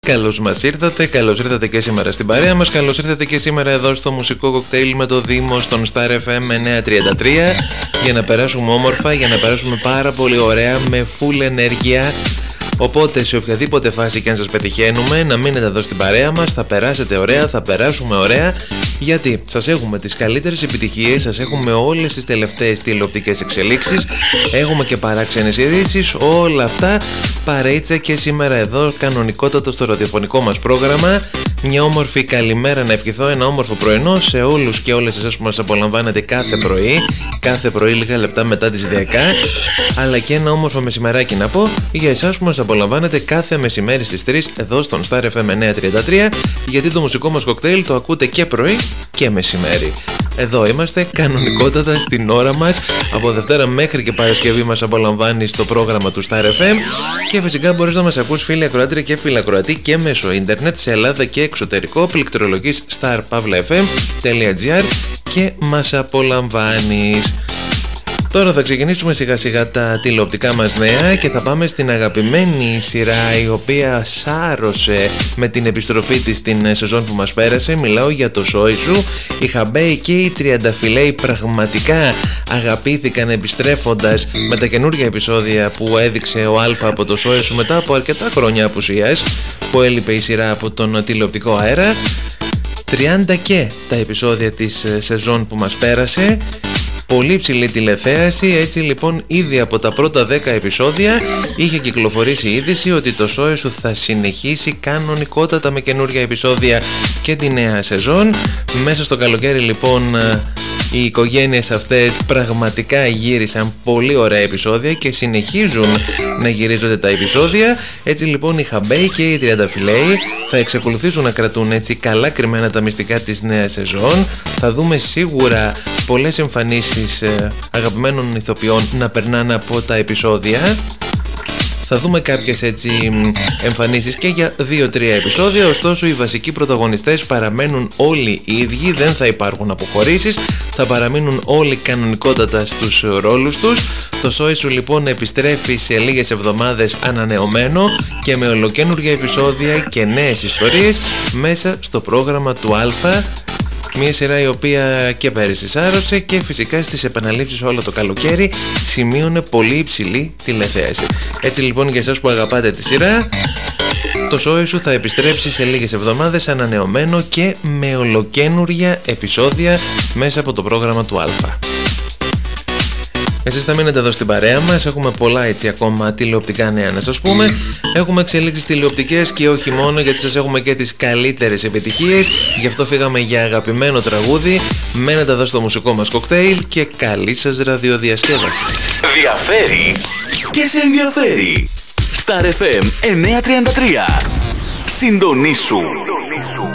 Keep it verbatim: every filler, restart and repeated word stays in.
καλώς μας ήρθατε, καλώς ήρθατε και σήμερα στην παρέα μας, καλώς ήρθατε και σήμερα εδώ στο μουσικό κοκτέιλ με το Δήμο στον Star εφ εμ εννιακόσια τριάντα τρία για να περάσουμε όμορφα, για να περάσουμε πάρα πολύ ωραία με full ενέργεια. Οπότε σε οποιαδήποτε φάση και αν σας πετυχαίνουμε, να μείνετε εδώ στην παρέα μας, θα περάσετε ωραία, θα περάσουμε ωραία, γιατί σας έχουμε τις καλύτερες επιτυχίες, σας έχουμε όλες τις τελευταίες τηλεοπτικές εξελίξεις, έχουμε και παράξενες ειδήσεις, όλα αυτά παρέτσα και σήμερα εδώ κανονικότατο στο ραδιοφωνικό μας πρόγραμμα. Μια όμορφη καλημέρα να ευχηθώ, ένα όμορφο πρωινό σε όλους και όλες εσάς που μας απολαμβάνετε κάθε πρωί, κάθε πρωί λίγα λεπτά μετά τις δέκα, αλλά και ένα όμορφο μεσημεράκι να πω για εσάς που μας απολαμβάνετε κάθε μεσημέρι στις τρεις εδώ στον Star εφ εμ εννιακόσια τριάντα τρία, γιατί το μουσικό μας κοκτέιλ το ακούτε και πρωί και μεσημέρι. Εδώ είμαστε κανονικότατα στην ώρα μας. Από Δευτέρα μέχρι και Παρασκευή μας απολαμβάνει στο πρόγραμμα του Star εφ εμ και φυσικά μπορείς να μας ακούς φίλοι ακροάτρια και φίλοι ακροατή και μέσω ίντερνετ σε Ελλάδα και εξωτερικό. Πληκτρολογείς star pavla f m τελεία gr και μας απολαμβάνεις. Τώρα θα ξεκινήσουμε σιγά σιγά τα τηλεοπτικά μας νέα και θα πάμε στην αγαπημένη σειρά η οποία σάρωσε με την επιστροφή της στην σεζόν που μας πέρασε. Μιλάω για το Σόισου. Οι Χαμπέοι και οι Τριανταφυλέοι πραγματικά αγαπήθηκαν επιστρέφοντας με τα καινούργια επεισόδια που έδειξε ο Αλφα από το Σόισου μετά από αρκετά χρόνια απουσίας που έλειπε η σειρά από τον τηλεοπτικό αέρα. τριάντα και τα επεισόδια της σεζόν που μας πέρασε. Πολύ ψηλή τηλεθέαση, έτσι λοιπόν ήδη από τα πρώτα δέκα επεισόδια είχε κυκλοφορήσει η είδηση ότι το Σόισου θα συνεχίσει κανονικότατα με καινούργια επεισόδια και τη νέα σεζόν. Μέσα στο καλοκαίρι λοιπόν οι οικογένειες αυτές πραγματικά γύρισαν πολύ ωραία επεισόδια και συνεχίζουν να γυρίζονται τα επεισόδια. Έτσι λοιπόν οι Χαμπέοι και οι Τριανταφυλέοι θα εξακολουθήσουν να κρατούν έτσι καλά κρυμμένα τα μυστικά της νέας σεζόν. Θα δούμε σίγουρα πολλές εμφανίσεις ε, αγαπημένων ηθοποιών να περνάνε από τα επεισόδια. Θα δούμε κάποιες έτσι εμφανίσεις και για δύο τρία επεισόδια, ωστόσο οι βασικοί πρωταγωνιστές παραμένουν όλοι οι ίδιοι, δεν θα υπάρχουν αποχωρήσεις, θα παραμείνουν όλοι κανονικότατα στους ρόλους τους. Το Σόισου λοιπόν επιστρέφει σε λίγες εβδομάδες ανανεωμένο και με ολοκαίνουργια επεισόδια και νέες ιστορίες μέσα στο πρόγραμμα του Αλφα. Μια σειρά η οποία και πέρυσι σάρωσε και φυσικά στις επαναλήψεις όλο το καλοκαίρι σημείωνε πολύ υψηλή τηλεθέαση. Έτσι λοιπόν για εσάς που αγαπάτε τη σειρά, το Σόισου θα επιστρέψει σε λίγες εβδομάδες ανανεωμένο και με ολοκαίνουργια επεισόδια μέσα από το πρόγραμμα του Αλφα. Εσείς θα μείνετε εδώ στην παρέα μας, έχουμε πολλά έτσι ακόμα τηλεοπτικά νέα να σας πούμε. Έχουμε εξελίξεις τηλεοπτικές και όχι μόνο, γιατί σας έχουμε και τις καλύτερες επιτυχίες. Γι' αυτό φύγαμε για αγαπημένο τραγούδι. Μένετε εδώ στο μουσικό μας κοκτέιλ και καλή σας ραδιοδιασκέδαση. Διαφέρει και σε ενδιαφέρει. Star εφ εμ εννιακόσια τριάντα τρία. Συντονίσου.